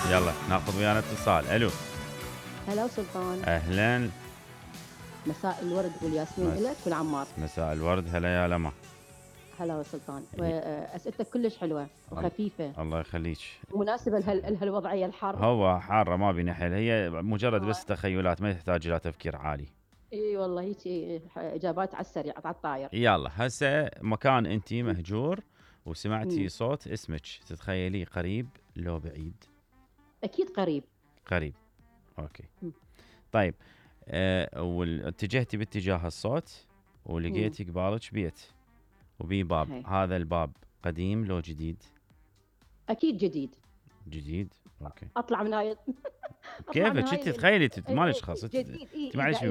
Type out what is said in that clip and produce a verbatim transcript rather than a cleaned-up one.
يلا ناخذ ويانا اتصال. الو. هلا سلطان. اهلا. مساء الورد والياسمين مس... لك والعمار. مساء الورد. هلا يا لما. هلا سلطان، ي- اسئلتك كلش حلوه ال- وخفيفه الله يخليك. ومناسبه لهال- لهالوضعيه الحر. هو حارة ما بينا حيل، هي مجرد آه. بس تخيلات، ما تحتاج الى تفكير عالي. اي والله هيك اجابات على السريع على الطاير. يلا هسه مكان انتي مهجور وسمعتي مم. صوت اسمك، تتخيليه قريب لو بعيد؟ اكيد قريب. قريب. اوكي. مم. طيب أه واتجهتي باتجاه الصوت مم. ولقيتي قبالك بيت وبيه باب، هي. هذا الباب قديم لو جديد؟ اكيد جديد. جديد. اوكي. اطلع من هاي اطلع من كيفك هاي انت ال- تخيلي انت إي- مالك إي- خاص انت جديد. اي معلش